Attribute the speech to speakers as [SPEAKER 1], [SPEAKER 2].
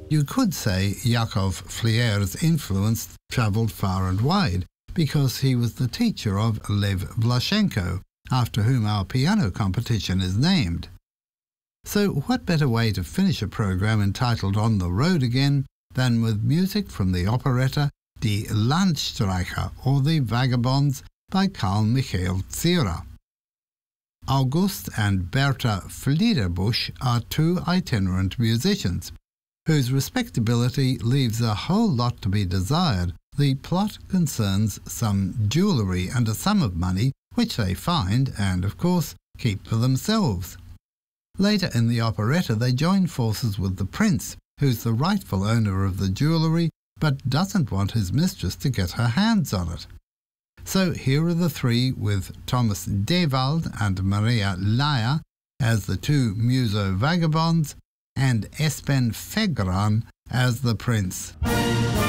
[SPEAKER 1] You could say Yakov Flier's influence travelled far and wide, because he was the teacher of Lev Vlashenko, after whom our piano competition is named. So what better way to finish a program entitled On the Road Again than with music from the operetta Die Landstreicher, or The Vagabonds, by Carl Michael Zierer. August and Berta Fliederbusch are two itinerant musicians, whose respectability leaves a whole lot to be desired. The plot concerns some jewellery and a sum of money which they find and, of course, keep for themselves. Later in the operetta they join forces with the prince, who's the rightful owner of the jewellery but doesn't want his mistress to get her hands on it. So here are the three, with Thomas Dewald and Maria Laya as the two muso vagabonds and Espen Fegran as the prince.